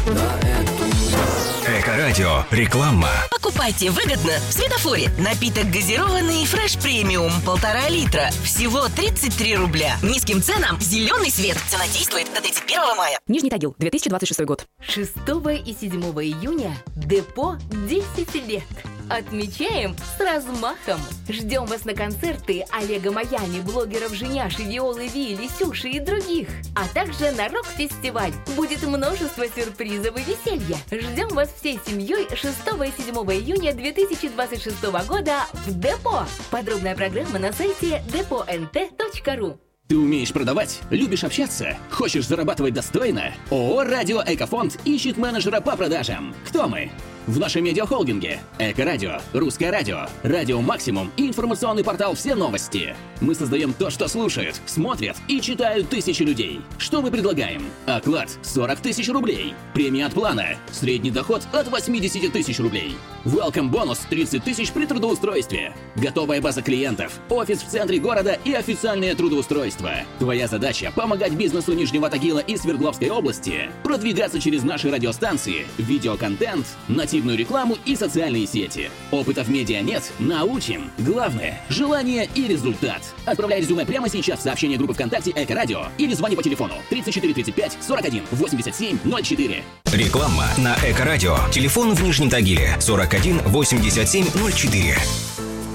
Эко-радио. Реклама. Покупайте выгодно в Светофоре. Напиток газированный «Фреш Премиум» 1,5 литра. Всего 33 рубля. Низким ценам зеленый свет. Цена действует до 31 мая. Нижний Тагил, 2026 год. 6 и 7 июня Депо 10 лет. Отмечаем с размахом. Ждем вас на концерты Олега Майами, блогеров Женяши, Виолы Ви, Лисюши и других. А также на рок-фестиваль. Будет множество сюрпризов и веселья. Ждем вас всей семьей 6 и 7 июня 2026 года в Депо. Подробная программа на сайте depo.nt.ru. Ты умеешь продавать? Любишь общаться? Хочешь зарабатывать достойно? ООО «Радио Экофонд» ищет менеджера по продажам. Кто мы? В нашем медиахолдинге Эко-радио, Русское радио, Радио Максимум и информационный портал «Все новости». Мы создаем то, что слушают, смотрят и читают тысячи людей. Что мы предлагаем? Оклад 40 тысяч рублей. Премия от плана. Средний доход от 80 тысяч рублей. Welcome бонус 30 тысяч при трудоустройстве. Готовая база клиентов. Офис в центре города и официальное трудоустройство. Твоя задача – помогать бизнесу Нижнего Тагила и Свердловской области продвигаться через наши радиостанции, видеоконтент, нативную рекламу и социальные сети. Опыта в медиа нет, научим. Главное – желание и результат. Отправляй резюме прямо сейчас в сообщение группы ВКонтакте Эко-радио или звони по телефону 34 35 41 87 04. Реклама на Эко-радио. Телефон в Нижнем Тагиле 41 87 04.